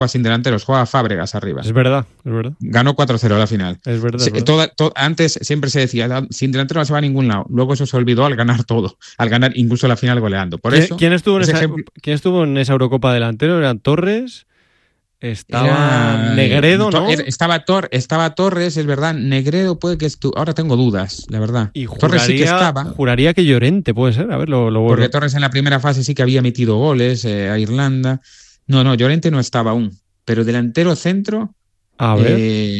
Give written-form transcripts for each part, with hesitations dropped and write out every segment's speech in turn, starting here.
sin delanteros, juega Fábregas arriba. Es verdad. Ganó 4-0 la final. Es verdad. Antes siempre se decía, sin delantero no se va a ningún lado. Luego eso se olvidó al ganar todo, al ganar incluso la final goleando. Por eso, ¿Quién estuvo en esa Eurocopa delantero? ¿Eran Torres? Estaba Negredo, ¿no? Estaba Torres, es verdad. Negredo puede que ahora tengo dudas, la verdad. Y Torres sí que estaba. Juraría que Llorente puede ser. A ver, lo vuelvo. Porque Torres en la primera fase sí que había metido goles a Irlanda. No, Llorente no estaba aún. Pero delantero centro. A ver.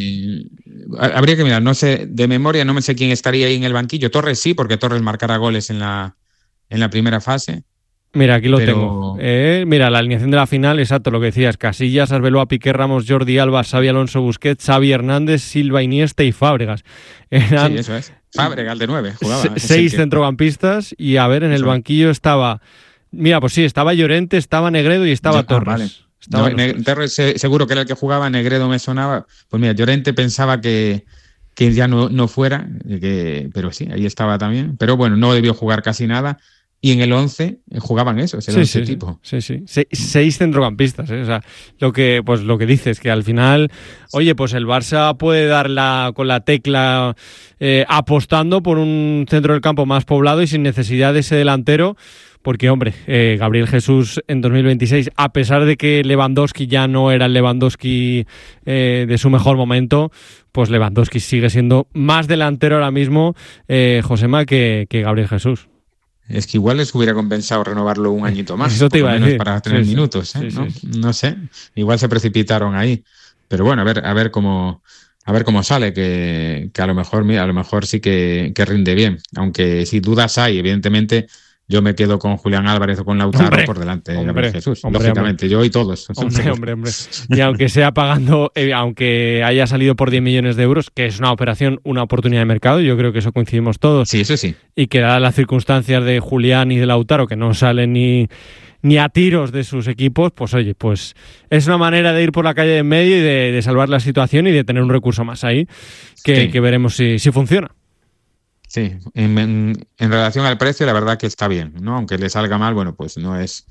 Habría que mirar, no sé, de memoria no me sé quién estaría ahí en el banquillo. Torres sí, porque Torres marcara goles en la primera fase. Mira, aquí lo tengo. Mira, la alineación de la final, exacto, lo que decías. Casillas, Arbeloa, Piqué, Ramos, Jordi Alba, Xavi Alonso, Busquets, Xavi Hernández, Silva, Iniesta y Fábregas. Sí, eso es. Fábregas de 9 jugaba. 6 centrocampistas y a ver, en el banquillo estaba... Mira, pues sí, estaba Llorente, estaba Negredo y estaba Torres. Vale. Torres seguro que era el que jugaba, Negredo me sonaba. Pues mira, Llorente pensaba que ya no fuera, pero sí, ahí estaba también. Pero bueno, no debió jugar casi nada. Y en el 11 jugaban esos, el 11 tipo. Sí. 6 centrocampistas, ¿eh? O sea, lo que dices, que al final, oye, pues el Barça puede dar con la tecla apostando por un centro del campo más poblado y sin necesidad de ese delantero, porque, hombre, Gabriel Jesús en 2026, a pesar de que Lewandowski ya no era el Lewandowski de su mejor momento, pues Lewandowski sigue siendo más delantero ahora mismo, Josema, que Gabriel Jesús. Es que igual les hubiera compensado renovarlo un añito más. Eso te iba a decir. Para tener minutos, ¿eh? No sé. Igual se precipitaron ahí. Pero bueno, a ver cómo sale, que a lo mejor sí que rinde bien. Aunque si dudas hay, evidentemente, yo me quedo con Julián Álvarez o con Lautaro por delante de Gabriel Jesús. Lógicamente, yo y todos. Hombre. Y aunque sea pagando, aunque haya salido por 10 millones de euros, que es una oportunidad de mercado, yo creo que eso coincidimos todos. Sí, eso sí. Y que dadas las circunstancias de Julián y de Lautaro, que no salen ni a tiros de sus equipos, pues oye, pues es una manera de ir por la calle de en medio y de salvar la situación y de tener un recurso más ahí, que veremos si funciona. Sí, en relación al precio, la verdad que está bien, ¿no? Aunque le salga mal, bueno, pues no es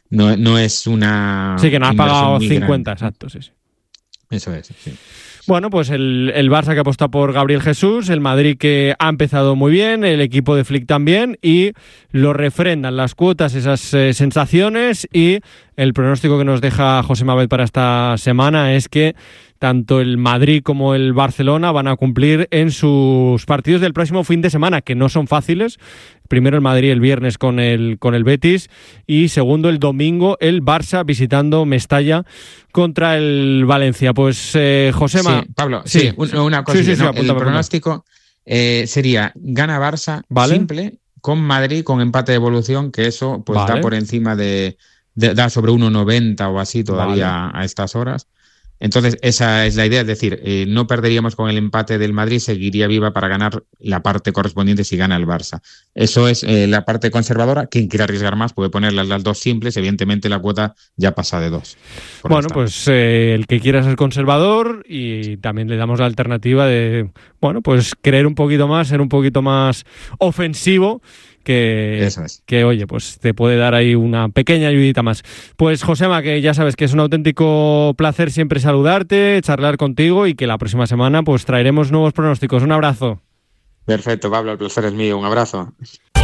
una... Sí, que no has pagado 50, grande. Exacto, sí. Eso es, sí. Bueno, pues el Barça que apuesta por Gabriel Jesús, el Madrid que ha empezado muy bien, el equipo de Flick también, y lo refrendan las cuotas, esas sensaciones, y el pronóstico que nos deja José Mabel para esta semana es que tanto el Madrid como el Barcelona van a cumplir en sus partidos del próximo fin de semana, que no son fáciles. Primero el Madrid el viernes con el Betis y segundo el domingo el Barça visitando Mestalla contra el Valencia. Pues Josema... Sí, Pablo, una cosa. El pronóstico sería gana Barça, ¿vale? Simple, con Madrid con empate de evolución, que eso pues da por encima da sobre 1,90 o así todavía a estas horas. Entonces, esa es la idea, es decir, no perderíamos con el empate del Madrid, seguiría viva para ganar la parte correspondiente si gana el Barça. Eso es la parte conservadora. Quien quiera arriesgar más puede poner las dos simples, evidentemente la cuota ya pasa de 2. Bueno, pues el que quiera ser conservador, y también le damos la alternativa de, bueno, pues creer un poquito más, ser un poquito más ofensivo, que oye, pues te puede dar ahí una pequeña ayudita más. Pues Josema, que ya sabes que es un auténtico placer siempre saludarte, charlar contigo, y que la próxima semana pues traeremos nuevos pronósticos. Un abrazo. Perfecto, Pablo, el placer es mío. Un abrazo.